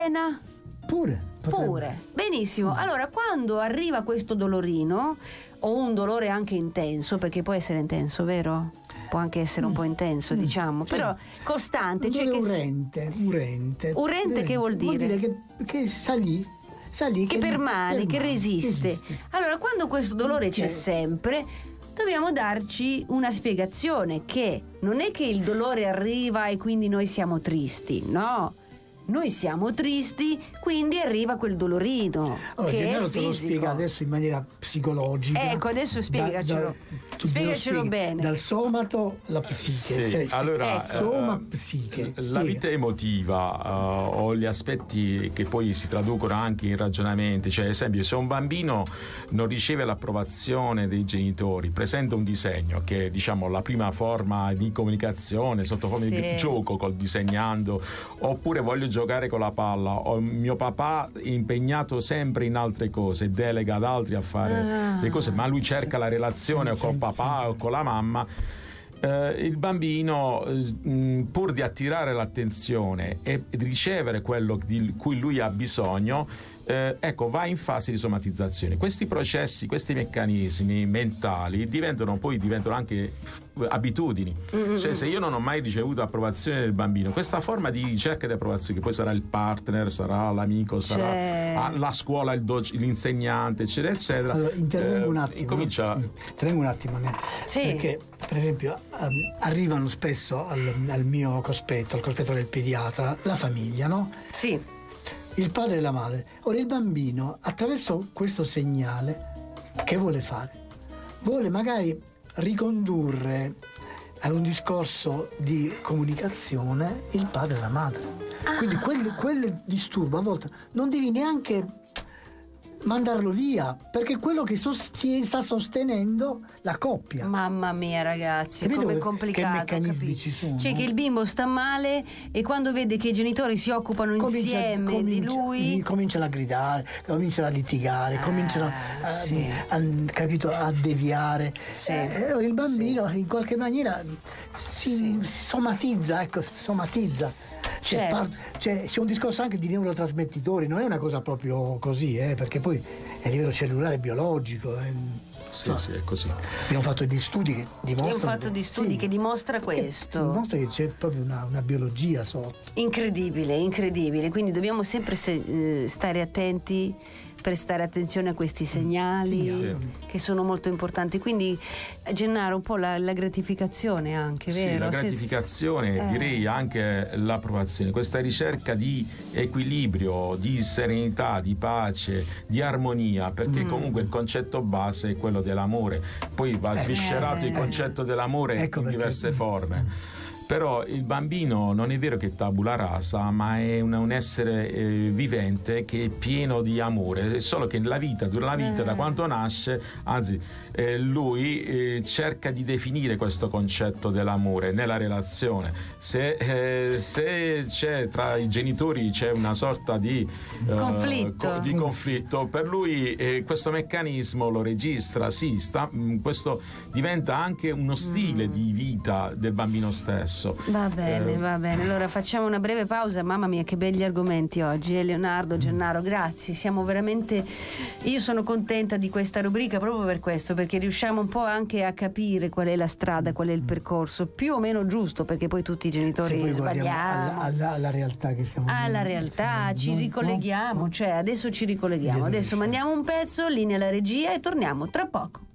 Pure. Benissimo. Allora, quando arriva questo dolorino, o un dolore anche intenso, perché può essere intenso, vero? Può anche essere un po' intenso, diciamo, però costante. Un cioè dolore urente. Urente che vuol dire? Vuol dire che sta lì, che permane, che resiste. Allora, quando questo dolore c'è sempre, dobbiamo darci una spiegazione, che non è che il dolore arriva e quindi noi siamo tristi, no. Noi siamo tristi, quindi arriva quel dolorino. Allora, che Gennaro è te lo fisico. spiega adesso in maniera psicologica. Ecco, adesso spiegacelo. Spiegacelo bene. Dal somato alla psiche. Sì, allora, soma, psiche. La vita emotiva o gli aspetti che poi si traducono anche in ragionamenti, cioè ad esempio se un bambino non riceve l'approvazione dei genitori, presenta un disegno che è, diciamo, la prima forma di comunicazione sotto forma di gioco col disegnando, oppure voglio giocare con la palla, o mio papà è impegnato sempre in altre cose, delega ad altri a fare le cose, ma lui cerca la relazione con papà o con la mamma. Il bambino, pur di attirare l'attenzione e di ricevere quello di cui lui ha bisogno, va in fase di somatizzazione. Questi processi, questi meccanismi mentali diventano anche abitudini. Cioè, se io non ho mai ricevuto approvazione del bambino, questa forma di ricerca di approvazione, che poi sarà il partner, sarà l'amico, sarà la scuola, l'insegnante, eccetera eccetera. Allora, intervengo un attimo. Perché per esempio arrivano spesso al mio cospetto, al cospetto del pediatra, la famiglia, no? Sì. Il padre e la madre. Ora il bambino, attraverso questo segnale, che vuole fare? Vuole magari ricondurre a un discorso di comunicazione il padre e la madre. Quindi quel disturbo a volte non devi neanche mandarlo via, perché è quello che sta sostenendo la coppia. Mamma mia, ragazzi, come è complicato. Che meccanismi ci sono? Cioè, che il bimbo sta male e quando vede che i genitori si occupano insieme di lui, cominciano a gridare, cominciano a litigare, cominciano a deviare. Il bambino in qualche maniera si somatizza. C'è un discorso anche di neurotrasmettitori, non è una cosa proprio così, perché poi è a livello cellulare biologico. Sì, è così. Abbiamo fatto degli studi che dimostrano. Che dimostra questo. Dimostra che c'è proprio una biologia sotto. Incredibile. Quindi dobbiamo sempre stare attenti, prestare attenzione a questi segnali che sono molto importanti. Quindi, Gennaro, un po' la gratificazione anche, vero? Sì, la gratificazione, direi anche l'approvazione, questa ricerca di equilibrio, di serenità, di pace, di armonia, perché comunque il concetto base è quello dell'amore, poi va sviscerato il concetto dell'amore in diverse forme. Però il bambino non è vero che è tabula rasa, ma è un essere vivente che è pieno di amore, è solo che durante la vita, da quando nasce, lui cerca di definire questo concetto dell'amore nella relazione. Se c'è tra i genitori c'è una sorta di conflitto, per lui questo meccanismo lo registra, questo diventa anche uno stile di vita del bambino stesso. Va bene. Allora facciamo una breve pausa. Mamma mia, che belli argomenti oggi, Leonardo, Gennaro, grazie. Io sono contenta di questa rubrica proprio per questo, perché riusciamo un po' anche a capire qual è la strada, qual è il percorso più o meno giusto, perché poi tutti i genitori sbagliamo. Alla realtà che stiamo vivendo. Alla realtà ci ricolleghiamo, cioè adesso ci ricolleghiamo. Adesso mandiamo un pezzo, linea alla regia e torniamo tra poco.